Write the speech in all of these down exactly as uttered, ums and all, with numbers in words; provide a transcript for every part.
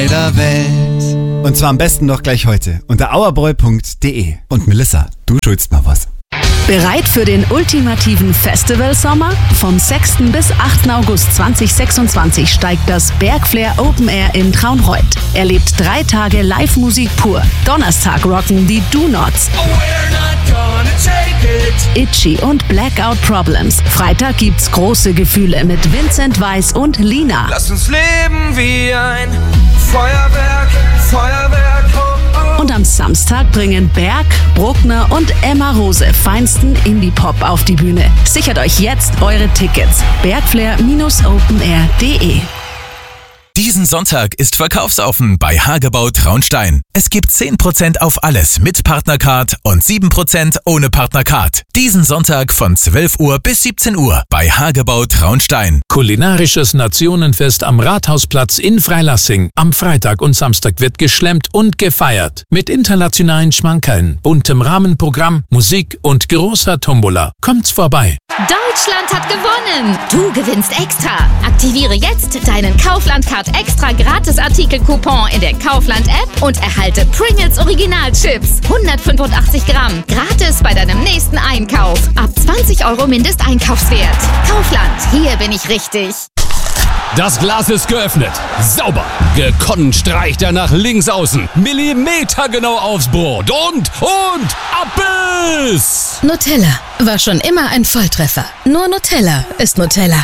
beider Welt. Und zwar am besten doch gleich heute unter auerbräu punkt de. Und Melissa, du schuldest mal was. Bereit für den ultimativen Festivalsommer? Vom sechsten bis achten August zweitausendsechsundzwanzig steigt das Bergflair Open Air in Traunreut. Erlebt drei Tage Live-Musik pur. Donnerstag rocken die Do Nots, Itchy und Blackout Problems. Freitag gibt's große Gefühle mit Vincent Weiss und Lina. Lass uns leben wie ein Feuerwerk, Feuerwerk. Und am Samstag bringen Berg, Bruckner und Emma Rose feinsten Indie-Pop auf die Bühne. Sichert euch jetzt eure Tickets. bergflair Bindestrich open air punkt de. Diesen Sonntag ist verkaufsoffen bei Hagebau Traunstein. Es gibt zehn Prozent auf alles mit Partnercard und sieben Prozent ohne Partnercard. Diesen Sonntag von zwölf Uhr bis siebzehn Uhr bei Hagebau Traunstein. Kulinarisches Nationenfest am Rathausplatz in Freilassing. Am Freitag und Samstag wird geschlemmt und gefeiert. Mit internationalen Schmankerln, buntem Rahmenprogramm, Musik und großer Tombola. Kommt's vorbei. Deutschland hat gewonnen! Du gewinnst extra! Aktiviere jetzt deinen Kaufland-Card Extra Gratis-Artikel-Coupon in der Kaufland-App und erhalte Pringles Original-Chips. hundertfünfundachtzig Gramm. Gratis bei deinem nächsten Einkauf. Ab zwanzig Euro Mindesteinkaufswert. Kaufland, hier bin ich richtig. Das Glas ist geöffnet. Sauber. Gekonnt streicht er nach links außen. Millimetergenau aufs Brot. Und, und, Abbiss! Nutella war schon immer ein Volltreffer. Nur Nutella ist Nutella.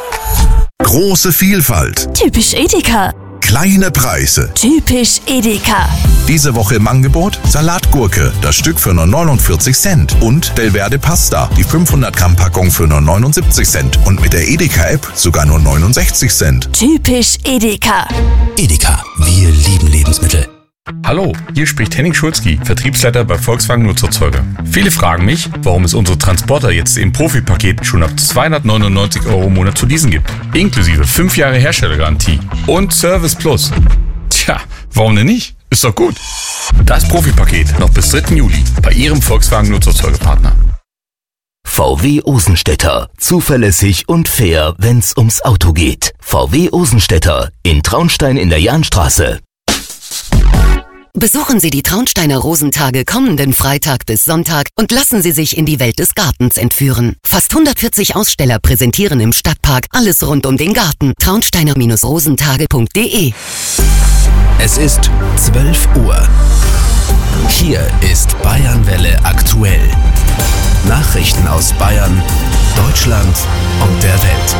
Große Vielfalt. Typisch Edeka. Kleine Preise. Typisch Edeka. Diese Woche im Angebot Salatgurke, das Stück für nur neunundvierzig Cent. Und Delverde Pasta, die fünfhundert Gramm Packung für nur neunundsiebzig Cent. Und mit der Edeka-App sogar nur neunundsechzig Cent. Typisch Edeka. Edeka, wir lieben Lebensmittel. Hallo, hier spricht Henning Schulzki, Vertriebsleiter bei Volkswagen Nutzerzeuger. Viele fragen mich, warum es unsere Transporter jetzt im Profi-Paket schon ab zweihundertneunundneunzig Euro im Monat zu leasen gibt. Inklusive fünf Jahre Herstellergarantie und Service Plus. Tja, warum denn nicht? Ist doch gut. Das Profi-Paket noch bis dritten Juli bei Ihrem Volkswagen Nutzerzeugerpartner. V W Osenstädter. Zuverlässig und fair, wenn's ums Auto geht. V W Osenstädter in Traunstein in der Jahnstraße. Besuchen Sie die Traunsteiner Rosentage kommenden Freitag bis Sonntag und lassen Sie sich in die Welt des Gartens entführen. Fast hundertvierzig Aussteller präsentieren im Stadtpark alles rund um den Garten. traunsteiner Rosentage punkt de. Es ist zwölf Uhr. Hier ist Bayernwelle aktuell. Nachrichten aus Bayern, Deutschland und der Welt.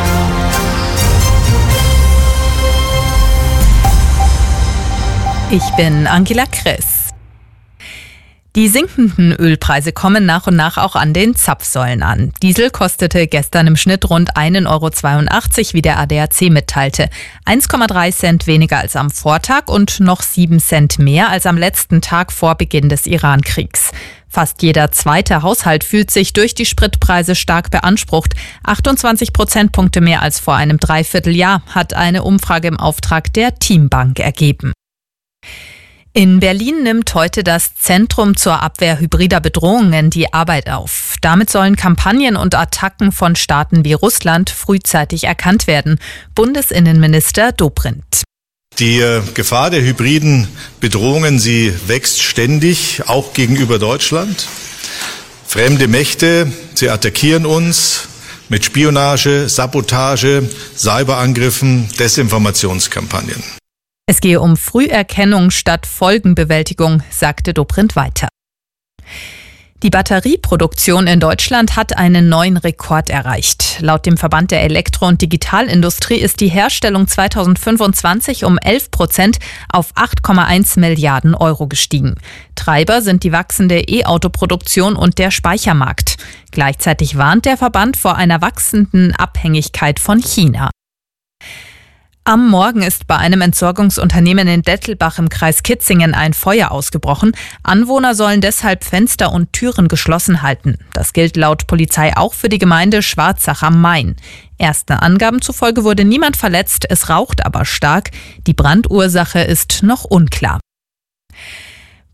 Ich bin Angela Kress. Die sinkenden Ölpreise kommen nach und nach auch an den Zapfsäulen an. Diesel kostete gestern im Schnitt rund ein Euro zweiundachtzig, wie der A D A C mitteilte. eins Komma drei Cent weniger als am Vortag und noch sieben Cent mehr als am letzten Tag vor Beginn des Iran-Kriegs. Fast jeder zweite Haushalt fühlt sich durch die Spritpreise stark beansprucht. achtundzwanzig Prozentpunkte mehr als vor einem Dreivierteljahr, hat eine Umfrage im Auftrag der Teambank ergeben. In Berlin nimmt heute das Zentrum zur Abwehr hybrider Bedrohungen die Arbeit auf. Damit sollen Kampagnen und Attacken von Staaten wie Russland frühzeitig erkannt werden. Bundesinnenminister Dobrindt. Die Gefahr der hybriden Bedrohungen, sie wächst ständig, auch gegenüber Deutschland. Fremde Mächte, sie attackieren uns mit Spionage, Sabotage, Cyberangriffen, Desinformationskampagnen. Es gehe um Früherkennung statt Folgenbewältigung, sagte Dobrindt weiter. Die Batterieproduktion in Deutschland hat einen neuen Rekord erreicht. Laut dem Verband der Elektro- und Digitalindustrie ist die Herstellung zweitausendfünfundzwanzig um elf Prozent auf acht Komma eins Milliarden Euro gestiegen. Treiber sind die wachsende E-Auto-Produktion und der Speichermarkt. Gleichzeitig warnt der Verband vor einer wachsenden Abhängigkeit von China. Am Morgen ist bei einem Entsorgungsunternehmen in Dettelbach im Kreis Kitzingen ein Feuer ausgebrochen. Anwohner sollen deshalb Fenster und Türen geschlossen halten. Das gilt laut Polizei auch für die Gemeinde Schwarzach am Main. Ersten Angaben zufolge wurde niemand verletzt, es raucht aber stark. Die Brandursache ist noch unklar.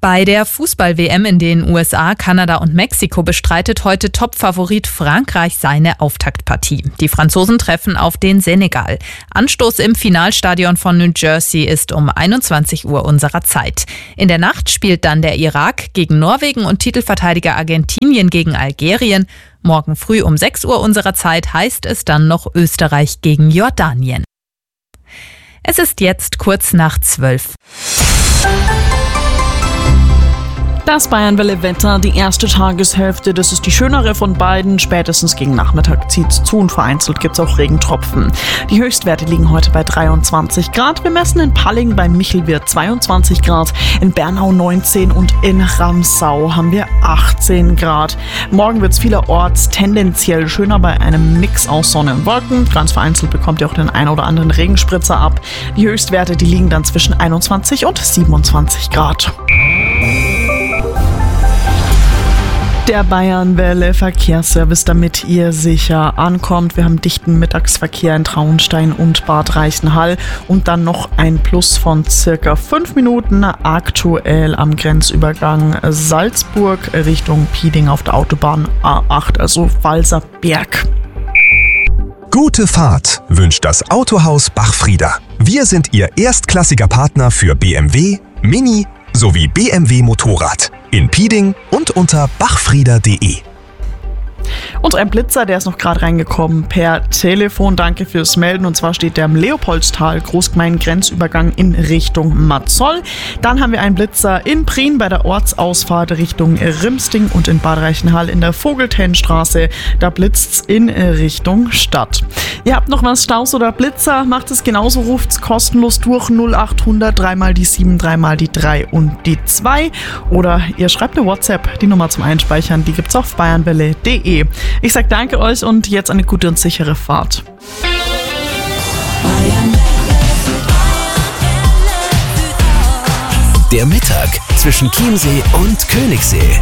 Bei der Fußball-W M in den U S A, Kanada und Mexiko bestreitet heute Topfavorit Frankreich seine Auftaktpartie. Die Franzosen treffen auf den Senegal. Anstoß im Finalstadion von New Jersey ist um einundzwanzig Uhr unserer Zeit. In der Nacht spielt dann der Irak gegen Norwegen und Titelverteidiger Argentinien gegen Algerien. Morgen früh um sechs Uhr unserer Zeit heißt es dann noch Österreich gegen Jordanien. Es ist jetzt kurz nach zwölf. Das Bayernwelle-Wetter, die erste Tageshälfte, das ist die schönere von beiden. Spätestens gegen Nachmittag zieht's zu und vereinzelt gibt's auch Regentropfen. Die Höchstwerte liegen heute bei dreiundzwanzig Grad. Wir messen in Palling bei Michelwirt zweiundzwanzig Grad, in Bernau neunzehn und in Ramsau haben wir achtzehn Grad. Morgen wird's vielerorts tendenziell schöner bei einem Mix aus Sonne und Wolken. Ganz vereinzelt bekommt ihr auch den ein oder anderen Regenspritzer ab. Die Höchstwerte, die liegen dann zwischen einundzwanzig und siebenundzwanzig Grad. Der Bayernwelle Verkehrsservice, damit ihr sicher ankommt. Wir haben dichten Mittagsverkehr in Traunstein und Bad Reichenhall und dann noch ein Plus von circa fünf Minuten aktuell am Grenzübergang Salzburg Richtung Pieding auf der Autobahn A acht, also Walser Berg. Gute Fahrt wünscht das Autohaus Bachfrieder. Wir sind Ihr erstklassiger Partner für B M W, Mini sowie B M W Motorrad. In Pieding und unter bachfrieder punkt de. Und ein Blitzer, der ist noch gerade reingekommen per Telefon. Danke fürs Melden. Und zwar steht der im Leopoldstal, Großgemein-Grenzübergang in Richtung Matzoll. Dann haben wir einen Blitzer in Prien bei der Ortsausfahrt Richtung Rimsting und in Bad Reichenhall in der Vogeltennstraße. Da blitzt's in Richtung Stadt. Ihr habt noch was, Staus oder Blitzer? Macht es genauso, ruft's kostenlos durch null acht hundert, dreimal die sieben, dreimal die drei und die zwei. Oder ihr schreibt eine WhatsApp, die Nummer zum Einspeichern, die gibt's auf bayernwelle punkt de. Ich sag danke euch und jetzt eine gute und sichere Fahrt. Der Mittag zwischen Chiemsee und Königssee.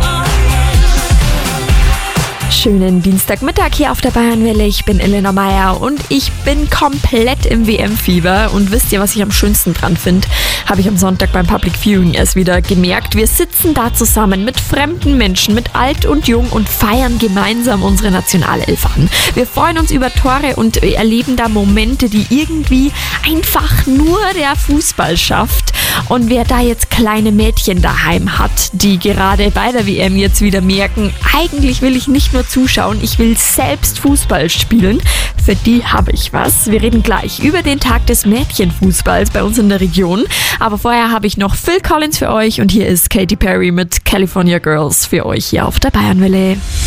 Schönen Dienstagmittag hier auf der Bayernwelle. Ich bin Elena Meyer und ich bin komplett im W M-Fieber. Und wisst ihr, was ich am schönsten dran finde? Habe ich am Sonntag beim Public Viewing erst wieder gemerkt. Wir sitzen da zusammen mit fremden Menschen, mit alt und jung und feiern gemeinsam unsere Nationalelf an. Wir freuen uns über Tore und erleben da Momente, die irgendwie einfach nur der Fußball schafft. Und wer da jetzt kleine Mädchen daheim hat, die gerade bei der W M jetzt wieder merken, eigentlich will ich nicht nur zuschauen, ich will selbst Fußball spielen, für die habe ich was. Wir reden gleich über den Tag des Mädchenfußballs bei uns in der Region. Aber vorher habe ich noch Phil Collins für euch und hier ist Katy Perry mit California Girls für euch hier auf der Bayernwelle.